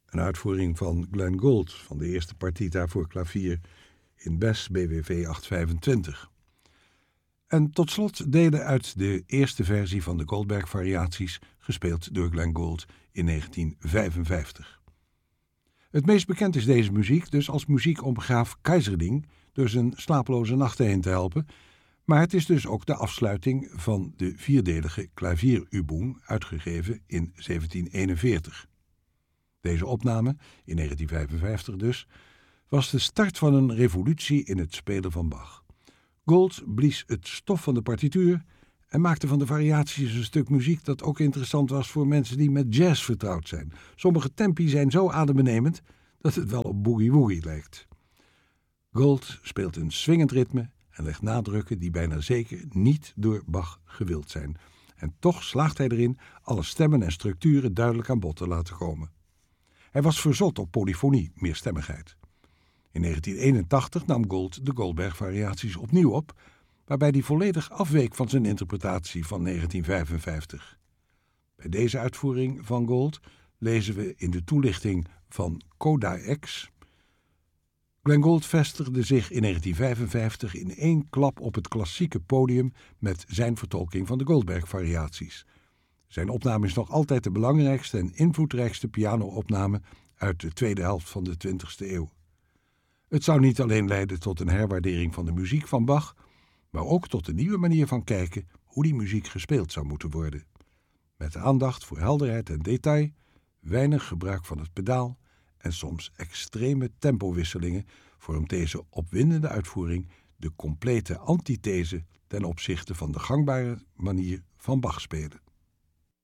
een uitvoering van Glenn Gould van de eerste partita voor klavier in Bes BWV 825. En tot slot delen uit de eerste versie van de Goldberg-variaties, gespeeld door Glenn Gould in 1955. Het meest bekend is deze muziek dus als muziek om graaf Keizersding door zijn slapeloze nachten heen te helpen, maar het is dus ook de afsluiting van de vierdelige klavierübung, uitgegeven in 1741. Deze opname, in 1955 dus, was de start van een revolutie in het spelen van Bach. Gould blies het stof van de partituur en maakte van de variaties een stuk muziek dat ook interessant was voor mensen die met jazz vertrouwd zijn. Sommige tempi zijn zo adembenemend dat het wel op boogie-woogie lijkt. Gould speelt een swingend ritme en legt nadrukken die bijna zeker niet door Bach gewild zijn. En toch slaagt hij erin alle stemmen en structuren duidelijk aan bod te laten komen. Hij was verzot op polyfonie, meerstemmigheid. In 1981 nam Gould de Goldberg-variaties opnieuw op, waarbij hij volledig afweek van zijn interpretatie van 1955. Bij deze uitvoering van Gould lezen we in de toelichting van Coda X: Glenn Gould vestigde zich in 1955 in één klap op het klassieke podium met zijn vertolking van de Goldberg-variaties. Zijn opname is nog altijd de belangrijkste en invloedrijkste piano-opname uit de tweede helft van de 20e eeuw. Het zou niet alleen leiden tot een herwaardering van de muziek van Bach, maar ook tot een nieuwe manier van kijken hoe die muziek gespeeld zou moeten worden. Met aandacht voor helderheid en detail, weinig gebruik van het pedaal en soms extreme tempowisselingen vormt deze opwindende uitvoering de complete antithese ten opzichte van de gangbare manier van Bach spelen.